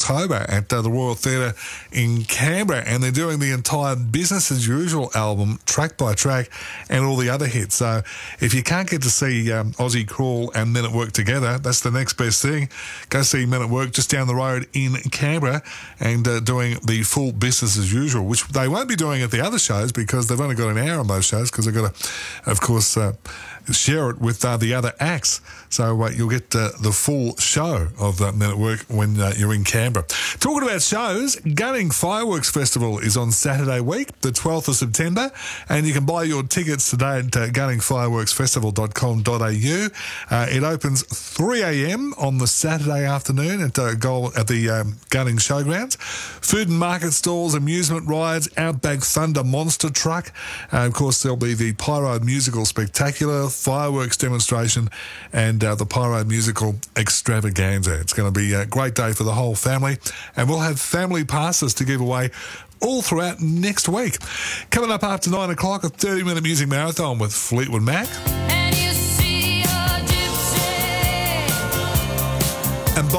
October at the Royal Theatre in Canberra, and they're doing the entire Business as Usual album, track by track, and all the other hits. So if you can't get to see Aussie Crawl and Men at Work together, that's the next best thing. Go see Men at Work just down the road in Canberra and doing the full Business as Usual, which they won't be doing at the other shows because they've only got an hour on those shows because they've got to, of course, share it with the other acts. So you'll get the full show of Men at Work when you're in Canberra. Talking about shows, Gunning Fireworks Festival is on Saturday week, the 12th of September, and you can buy your tickets today at gunningfireworksfestival.com.au. It opens 3 a.m. on the Saturday afternoon at the Gunning Showgrounds. Food and market stalls, amusement rides, Outback Thunder Monster Truck. Of course, there'll be the Pyro Musical Spectacular, fireworks demonstration, and the Pyro Musical Extravaganza. It's going to be a great day for the whole family, and we'll have family passes to give away all throughout next week. Coming up after 9 o'clock, a 30-minute music marathon with Fleetwood Mac.